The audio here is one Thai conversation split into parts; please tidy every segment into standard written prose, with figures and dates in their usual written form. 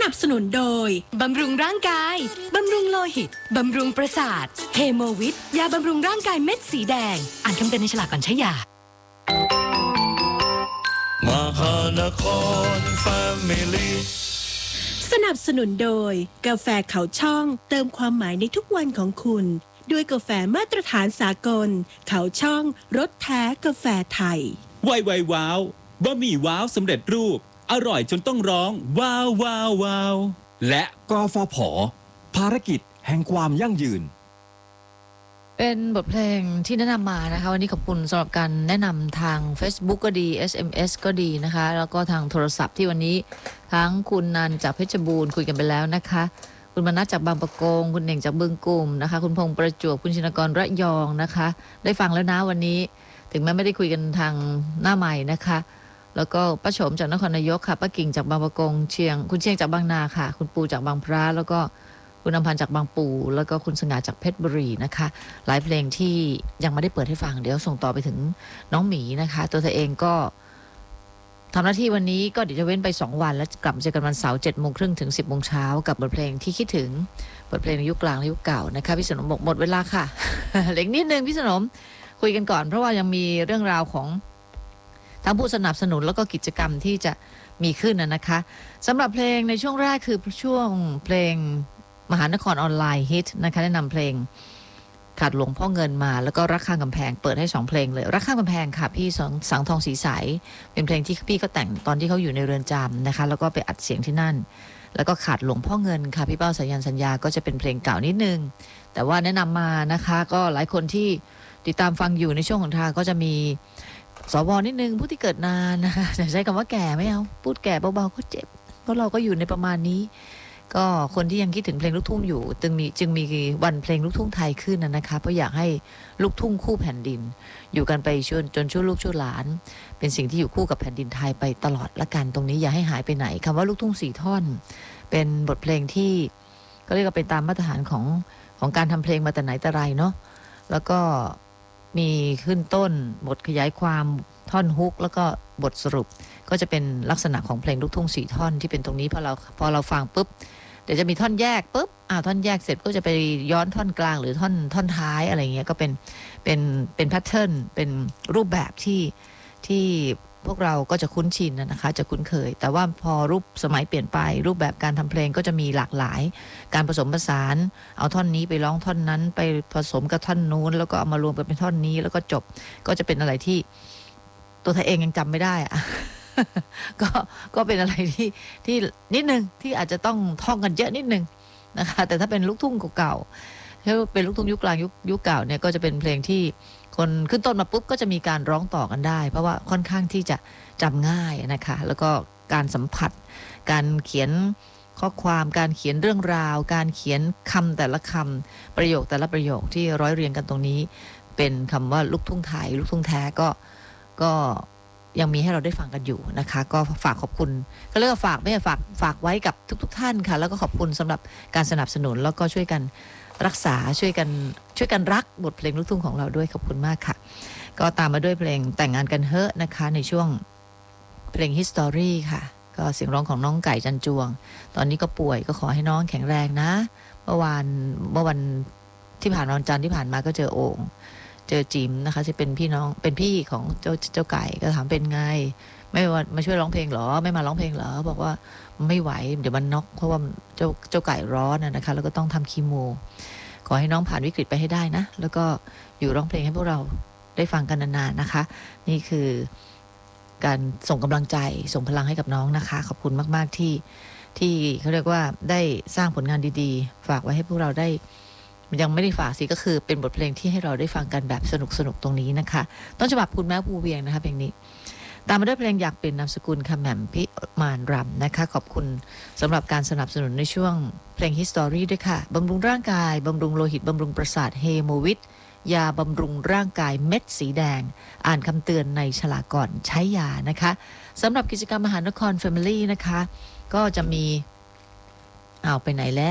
นับสนุนโดยบำรุงร่างกายบำรุงโลหิตบำรุงประสาทเฮโมวิทยาบำรุงร่างกายเม็ดสีแดงอ่านคำเตือนในฉลากก่อนใช้ยามหานครแฟมิลี่สนับสนุนโดยกาแฟเขาช่องเติมความหมายในทุกวันของคุณด้วยกาแฟมาตรฐานสากลเขาช่องรสแท้กาแฟไทยไวว้าวบะหมี่ว้าวสำเร็จรูปอร่อยจนต้องร้องว้าวว้าวว้าวและกฟผ.ภารกิจแห่งความยั่งยืนเป็นบทเพลงที่แนะนำมานะคะวันนี้ขอบคุณสำหรับการแนะนำทาง Facebook ก็ดี SMS ก็ดีนะคะแล้วก็ทางโทรศัพท์ที่วันนี้ทั้งคุณนันจากเพชรบูรณ์คุยกันไปแล้วนะคะคุณมนัสจากบางปะกงคุณเน่งจากบึงกุ่มนะคะคุณพงษ์ประจวบคุณชินกรระยองนะคะได้ฟังแล้วนะวันนี้ถึงแม้ไม่ได้คุยกันทางหน้าใหม่นะคะแล้วก็ป้าโฉมจากนครนายกค่ะป้ากิ่งจากบางปะกงคุณเชียงจากบางนาค่ะคุณปูจากบางพระแล้วก็คุณอำพันธ์จากบางปูแล้วก็คุณสง่าจากเพชรบุรีนะคะหลายเพลงที่ยังไม่ได้เปิดให้ฟังเดี๋ยวส่งต่อไปถึงน้องหมีนะคะตัวเธอเองก็ทำหน้าที่วันนี้ก็เดี๋ยวจะเว้นไป2วันแล้วกลับมาเจอกันวันเสาร์ 7:30 นถึง 10:00 นกับบทเพลงที่คิดถึงบทเพลงในยุคกลางและยุคเก่านะคะพี่สนมบอกหมดเวลาค่ะ เหล็กนิดนึงพี่สนมคุยกันก่อนเพราะว่ายังมีเรื่องราวของทั้งผู้สนับสนุนแล้วก็กิจกรรมที่จะมีขึ้นนะคะสำหรับเพลงในช่วงแรกคือช่วงเพลงมหานครออนไลน์ฮิตนะคะแนะนำเพลงขาดหลวงพ่อเงินมาแล้วก็รักข้างกำแพงเปิดให้2เพลงเลยรักข้างกำแพงค่ะพี่สังทองสีใสเป็นเพลงที่พี่ก็แต่งตอนที่เขาอยู่ในเรือนจำนะคะแล้วก็ไปอัดเสียงที่นั่นแล้วก็ขาดหลวงพ่อเงินค่ะพี่เป้าสายันสัญญาก็จะเป็นเพลงเก่านิดนึงแต่ว่าแนะนำมานะคะก็หลายคนที่ติดตามฟังอยู่ในช่วงของทางก็จะมีสวนิดนึงผู้ที่เกิดนานนะคะจะใช้คำว่าแก่ไม่เอาพูดแก่เบาๆก็เจ็บเพราะเราก็อยู่ในประมาณนี้ก็คนที่ยังคิดถึงเพลงลูกทุ่งอยู่จึงมีวันเพลงลูกทุ่งไทยขึ้นนะคะเพราะอยากให้ลูกทุ่งคู่แผ่นดินอยู่กันไปจนชั่วลูกชั่วหลานเป็นสิ่งที่อยู่คู่กับแผ่นดินไทยไปตลอดละกันตรงนี้อย่าให้หายไปไหนคำว่าลูกทุ่ง4ท่อนเป็นบทเพลงที่ก็เรียกว่าเป็นตามมาตรฐานของการทำเพลงมาแต่ไหนแต่ไรเนาะแล้วก็มีขึ้นต้นบทขยายความท่อนฮุกแล้วก็บทสรุปก็จะเป็นลักษณะของเพลงลูกทุ่ง4ท่อนที่เป็นตรงนี้พอเราฟังปุ๊บเดี๋ยวจะมีท่อนแยกปุ๊บท่อนแยกเสร็จก็จะไปย้อนท่อนกลางหรือท่อนท้ายอะไรเงี้ยก็เป็นแพทเทิร์นเป็นรูปแบบที่พวกเราก็จะคุ้นชินนะคะจะคุ้นเคยแต่ว่าพอรูปสมัยเปลี่ยนไปรูปแบบการทำเพลงก็จะมีหลากหลายการผสมผสานเอาท่อนนี้ไปร้องท่อนนั้นไปผสมกับท่อนนู้นแล้วก็เอามารวมกันเป็นท่อนนี้แล้วก็จบก็จะเป็นอะไรที่ตัวเธอเองยังจำไม่ได้อะ ก็เป็นอะไรที่นิดนึงที่อาจจะต้องท่องกันเยอะนิดนึงนะคะแต่ถ้าเป็นลูกทุ่งเก่าๆถ้าเป็นลูกทุ่งยุคกลางยุคเก่าเนี่ยก็จะเป็นเพลงที่คนขึ้นต้นมาปุ๊บก็จะมีการร้องต่อกันได้เพราะว่าค่อนข้างที่จะจำง่ายนะคะแล้วก็การสัมผัสการเขียนข้อความการเขียนเรื่องราวการเขียนคำแต่ละคำประโยคแต่ละประโยคที่ร้อยเรียงกันตรงนี้เป็นคำว่าลูกทุ่งไทยลูกทุ่งแท้ก็ยังมีให้เราได้ฟังกันอยู่นะคะก็ฝากขอบคุณก็เรียกว่าฝากไม่ใช่ฝากไว้กับทุกท่านค่ะแล้วก็ขอบคุณสำหรับการสนับสนุนแล้วก็ช่วยกันรักษาช่วยกันรักบทเพลงลูกทุ่งของเราด้วยขอบคุณมากค่ะก็ตามมาด้วยเพลงแต่งงานกันเฮ้นะคะในช่วงเพลง History ค่ะก็เสียงร้องของน้องไก่จันจวงตอนนี้ก็ป่วยก็ขอให้น้องแข็งแรงนะเมื่อวันที่ผ่านวันจันทร์ที่ผ่านมาก็เจอโอ่งเจอจิ๋มนะคะที่เป็นพี่ของเจ้าไก่ก็ถามเป็นไงไม่มาช่วยร้องเพลงเหรอไม่มาร้องเพลงเหรอบอกว่าไม่ไหวเดี๋ยวมันน็อกเพราะว่าเจ้าไก่ร้อนนะคะแล้วก็ต้องทำคีโมขอให้น้องผ่านวิกฤตไปให้ได้นะแล้วก็อยู่ร้องเพลงให้พวกเราได้ฟังกันนานๆนะคะนี่คือการส่งกำลังใจส่งพลังให้กับน้องนะคะขอบคุณมากๆที่เขาเรียกว่าได้สร้างผลงานดีๆฝากไว้ให้พวกเราได้ยังไม่ได้ฝากสิก็คือเป็นบทเพลงที่ให้เราได้ฟังกันแบบสนุกตรงนี้นะคะต้นฉบับคุณแม่ภูเวียงนะคะเพลงนี้ตามมาด้วยเพลงอยากเป็นนามสกุลคำแหม่มพิมานรำนะคะขอบคุณสำหรับการสนับสนุนในช่วงเพลง History ด้วยค่ะบำรุงร่างกายบำรุงโลหิตบำรุงประสาทเฮโมวิทยาบำรุงร่างกายเม็ดสีแดงอ่านคำเตือนในฉลากก่อนใช้ยานะคะสำหรับกิจกรรมมหานคร Family นะคะก็จะมีไปไหนแล้ว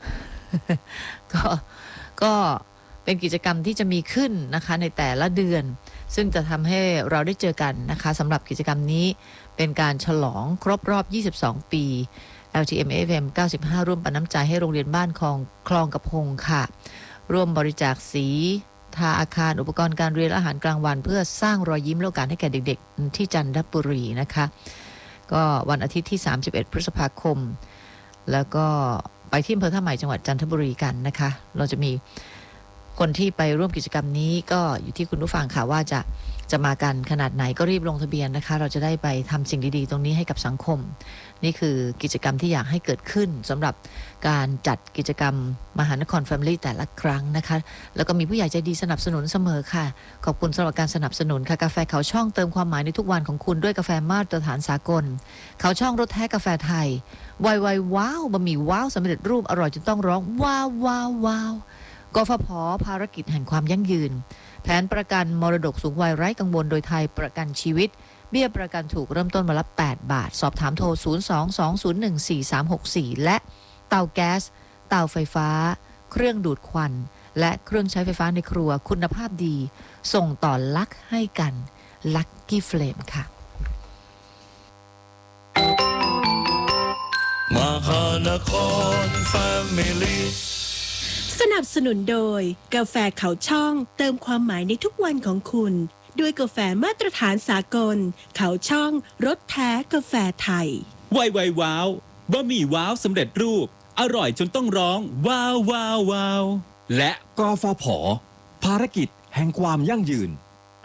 ก็เป็นกิจกรรมที่จะมีขึ้นนะคะในแต่ละเดือนซึ่งจะทำให้เราได้เจอกันนะคะสำหรับกิจกรรมนี้เป็นการฉลองครบรอบ22 ปี LTM FM 95 ร่วมปันน้ำใจให้โรงเรียนบ้านคลองกระพงค่ะร่วมบริจาคสีทาอาคารอุปกรณ์การเรียนและอาหารกลางวันเพื่อสร้างรอยยิ้มและโอกาสให้แก่เด็กๆที่จันทบุรีนะคะก็วันอาทิตย์ที่31พฤษภาคมแล้วก็ไปที่อำเภอท่าใหม่จังหวัดจันทบุรีกันนะคะเราจะมีคนที่ไปร่วมกิจกรรมนี้ก็อยู่ที่คุณผู้ฟังค่ะว่าจะมากันขนาดไหนก็รีบลงทะเบียนนะคะเราจะได้ไปทำสิ่งดีๆตรงนี้ให้กับสังคมนี่คือกิจกรรมที่อยากให้เกิดขึ้นสำหรับการจัดกิจกรรมมหานคร Family แต่ละครั้งนะคะแล้วก็มีผู้ใหญ่ใจดีสนับสนุนเสมอค่ะขอบคุณสำหรับการสนับสนุนค่ะกาแฟเขาช่องเติมความหมายในทุกวันของคุณด้วยกาแฟมาตรฐานสากลเขาช่องรสแท้กาแฟไทยไวว้าวบะหมี่ว้าวสำเร็จรูปอร่อยจนต้องร้องว้าวว้าวว้าวกฟผ.ภารกิจแห่งความยั่งยืนแผนประกันมรดกสูงวัยไร้กังวลโดยไทยประกันชีวิตเบี้ยประกันถูกเริ่มต้นมาละ8 บาทสอบถามโทร 022014364 และเตาแก๊สเตาไฟฟ้าเครื่องดูดควันและเครื่องใช้ไฟฟ้าในครัวคุณภาพดีส่งต่อลักให้กันลักกี้เฟลมค่ะมหานครแฟมิลี่สนับสนุนโดยกาแฟเขาช่องเติมความหมายในทุกวันของคุณด้วยกาแฟมาตรฐานสากลเขาช่องรสแท้กาแฟไทยไวว้าวบะหมี่ว้าวสำเร็จรูปอร่อยจนต้องร้องว้าวว้าวว้าวและกฟผ.ภารกิจแห่งความยั่งยืน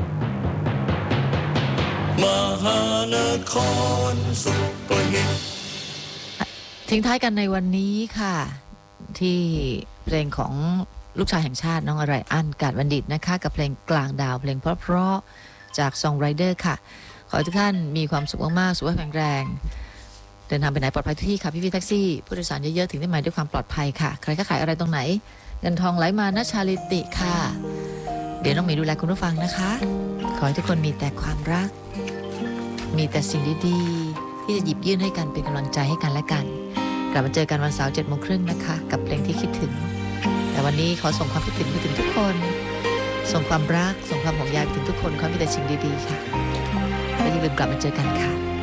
มหานครซุปเปอร์ฮิตทิ้งท้ายกันในวันนี้ค่ะที่เพลงของลูกชายแห่งชาติน้องอะไรอันกาดบัณฑิตนะคะกับเพลงกลางดาวเพลงเพราะๆจากซองไรเดอร์ค่ะขอให้ทุกท่านมีความสุขมากๆสุขภาพแข็งแรงเดินทางไปไหนปลอดภัยทุกที่ค่ะพี่ๆแท็กซี่ผู้โดยสารเยอะๆถึงได้หมายด้วยความปลอดภัยค่ะใครก็ขายอะไรตรงไหนเงินทองไหลมานะชาลิติค่ะเดี๋ยวน้องเมย์ดูแลคุณผู้ฟังนะคะขอให้ทุกคนมีแต่ความรักมีแต่สิ่งดีๆที่จะหยิบยื่นให้กันเป็นกำลังใจให้กันและกันกลับมาเจอกันวันเสาร์ 7:30 น.นะคะกับเพลงที่คิดถึงแต่วันนี้ขอส่งความคิดถึงไปถึงทุกคนส่งความรักส่งความห่วงใยไปถึงทุกคนขอให้มีแต่สิ่งดีๆค่ะและอย่าลืมกลับมาเจอกันค่ะ